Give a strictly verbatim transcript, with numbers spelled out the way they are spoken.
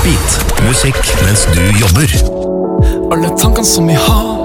Offbeat. Musikk mens du jobber. Alle tankene som vi har